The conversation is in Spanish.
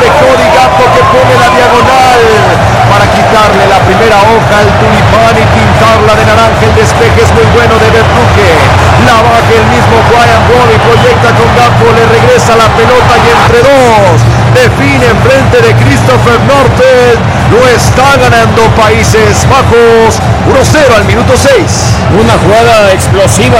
de Cody Gakpo que pone la diagonal para quitarle la primera hoja al tulipán y pintarla de naranja. El despeje es muy bueno de Verbrugge. La baja el mismo Ryan Bobby, proyecta con Gakpo, le regresa la pelota y entre dos define en frente de Christopher Norton. Lo está ganando Países Bajos 1-0 al minuto 6. Una jugada explosiva